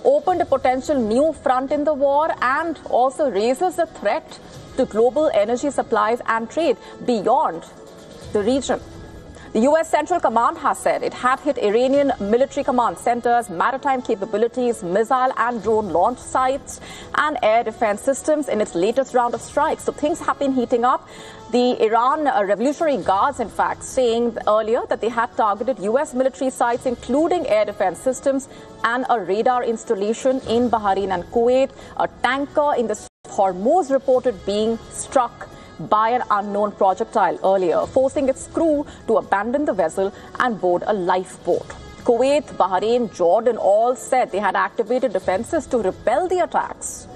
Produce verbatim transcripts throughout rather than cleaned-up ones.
opened a potential new front in the war and also raises the threat to global energy supplies and trade beyond the region. The U S Central Command has said it had hit Iranian military command centers, maritime capabilities, missile and drone launch sites, and air defense systems in its latest round of strikes. So things have been heating up. The Iran uh, Revolutionary Guards, in fact, saying earlier that they had targeted U S military sites, including air defense systems and a radar installation in Bahrain and Kuwait. A tanker in the Hormuz reported being struck by an unknown projectile earlier, forcing its crew to abandon the vessel and board a lifeboat. Kuwait, Bahrain, Jordan all said they had activated defenses to repel the attacks.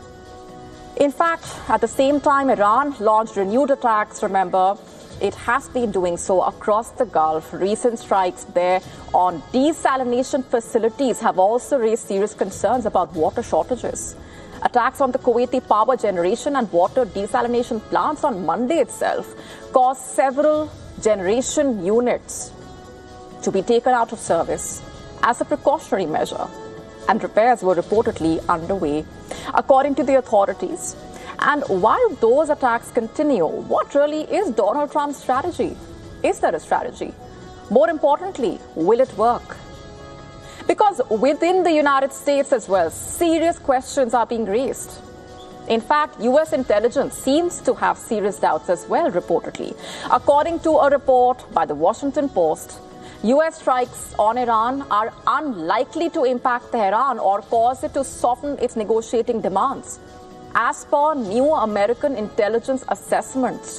In fact, at the same time, Iran launched renewed attacks. Remember, it has been doing so across the Gulf. Recent strikes there on desalination facilities have also raised serious concerns about water shortages. Attacks on the Kuwaiti power generation and water desalination plants on Monday itself caused several generation units to be taken out of service as a precautionary measure, and repairs were reportedly underway, according to the authorities. And while those attacks continue, what really is Donald Trump's strategy? Is there a strategy? More importantly, will it work? Because within the United States as well, serious questions are being raised. In fact, U S intelligence seems to have serious doubts as well, reportedly. According to a report by the Washington Post, U S strikes on Iran are unlikely to impact Tehran or cause it to soften its negotiating demands, as per new American intelligence assessments.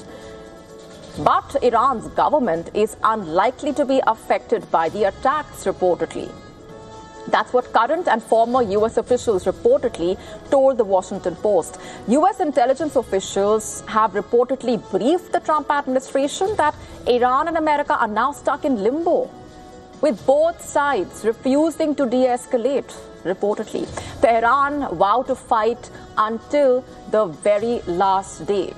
But Iran's government is unlikely to be affected by the attacks, reportedly. That's what current and former U S officials reportedly told the Washington Post. U S intelligence officials have reportedly briefed the Trump administration that Iran and America are now stuck in limbo, with both sides refusing to de-escalate, reportedly. Tehran vowed to fight until the very last day.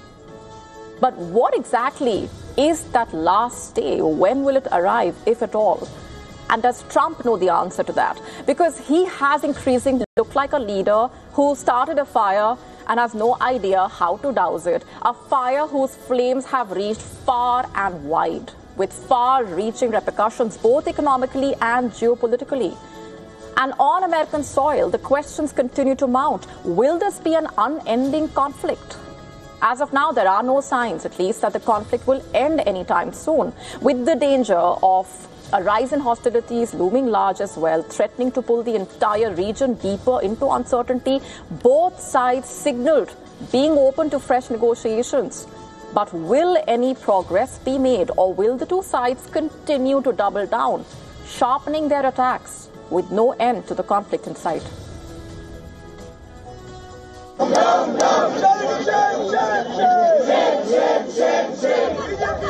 But what exactly is that last day? When will it arrive, if at all? And does Trump know the answer to that? Because he has increasingly looked like a leader who started a fire and has no idea how to douse it. A fire whose flames have reached far and wide, with far-reaching repercussions both economically and geopolitically. And on American soil, the questions continue to mount. Will this be an unending conflict? As of now, there are no signs, at least, that the conflict will end anytime soon, with the danger of a rise in hostilities looming large as well, threatening to pull the entire region deeper into uncertainty. Both sides signaled being open to fresh negotiations. But will any progress be made, or will the two sides continue to double down, sharpening their attacks with no end to the conflict in sight? Down, down, shake, shake, shake, shake, shake, shake, shake, shake.